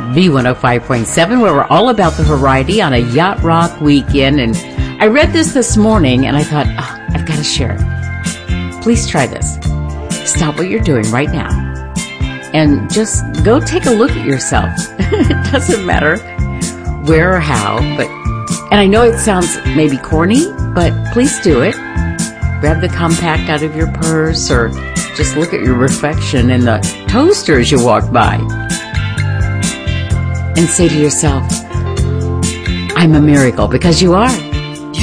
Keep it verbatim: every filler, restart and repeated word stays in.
B one oh five point seven, where we're all about the variety on a Yacht Rock weekend. And I read this this morning, and I thought, oh, I've got to share it. Please try this. Stop what you're doing right now and just go take a look at yourself. It doesn't matter where or how, but, and I know it sounds maybe corny, but please do it. Grab the compact out of your purse or just look at your reflection in the toaster as you walk by and say to yourself, I'm a miracle, because you are.